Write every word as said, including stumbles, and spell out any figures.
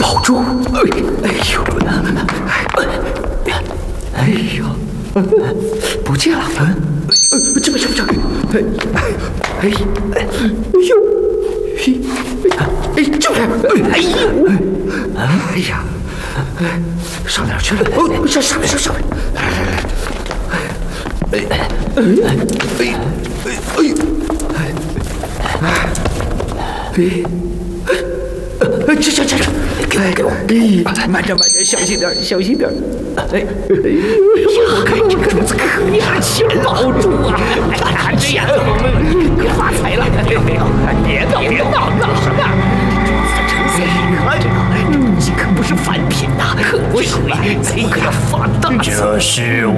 保住！哎呦，哎呦，不见了！这边，这边，这边！哎，哎，哎呦，哎，这边！哎呦，哎呀，上哪儿去了？哦，上上面，上上面！来来来，哎哎哎哎哎哎呦！哎，哎，这这这这，给我给我！哎，慢着慢着，小心点，小心点！哎，哎呦，我看这个竹子可呀，请保住啊！这样你发财了！别闹别闹，闹什么？竹子成色一看，你可不是凡品呐！可不是，这可要发大财！ 这是。